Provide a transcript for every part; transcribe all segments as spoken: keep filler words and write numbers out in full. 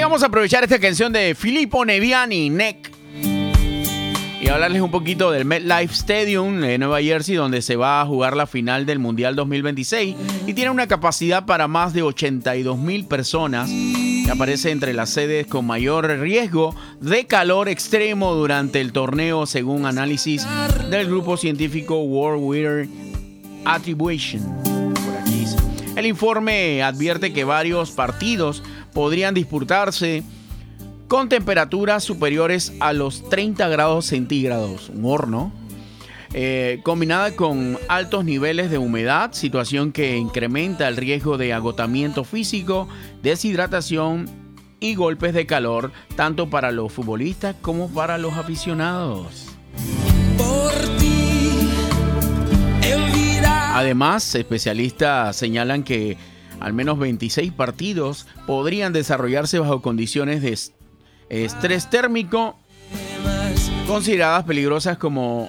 vamos a aprovechar esta canción de Filippo Neviani, Neck, y hablarles un poquito del MetLife Stadium de Nueva Jersey, donde se va a jugar la final del Mundial dos mil veintiséis y tiene una capacidad para más de ochenta y dos mil personas. Que aparece entre las sedes con mayor riesgo de calor extremo durante el torneo, según análisis del grupo científico World Weather Attribution. Por aquí dice. El informe advierte que varios partidos podrían disputarse con temperaturas superiores a los treinta grados centígrados, un horno, eh, combinada con altos niveles de humedad, situación que incrementa el riesgo de agotamiento físico, deshidratación y golpes de calor, tanto para los futbolistas como para los aficionados. Por ti, además, especialistas señalan que al menos veintiséis partidos podrían desarrollarse bajo condiciones de estrés térmico consideradas peligrosas como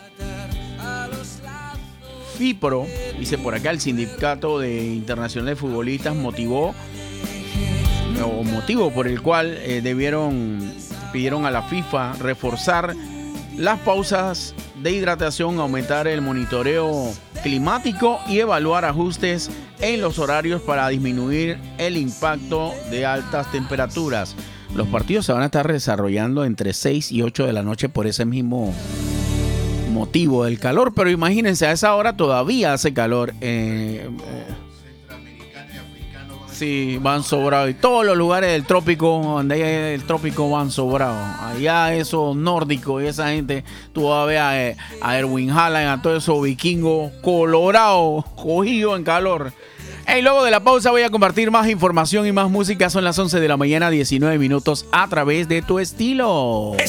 FIPRO, dice por acá, el Sindicato de Internacional de Futbolistas motivó o motivo por el cual eh, debieron pidieron a la FIFA reforzar las pausas de hidratación, aumentar el monitoreo climático y evaluar ajustes en los horarios para disminuir el impacto de altas temperaturas. Los partidos se van a estar desarrollando entre seis y ocho de la noche por ese mismo motivo del calor, pero imagínense, a esa hora todavía hace calor. Eh, eh, Centroamericano y africano van sí, van sobrados. Y todos los lugares del trópico, donde hay el trópico, van sobrados. Allá esos nórdicos y esa gente, tú vas a ver a, eh, a Erwin Haaland, a todos esos vikingos colorados, cogidos en calor. Hey, luego de la pausa voy a compartir más información y más música. Son las once de la mañana, diecinueve minutos, a través de Tu Estilo.